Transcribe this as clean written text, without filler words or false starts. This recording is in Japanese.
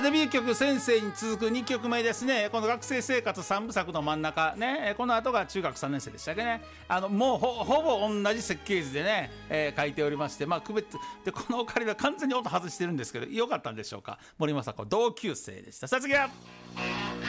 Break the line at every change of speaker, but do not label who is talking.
デビュー曲先生に続く2曲目ですね。この学生生活3部作の真ん中ね、この後が中学3年生でしたっけね。もうほぼ同じ設計図でね、書いておりまして、区別でこのオカリナ完全に音外してるんですけど、よかったんでしょうか。森昌子同級生でした。さあ次は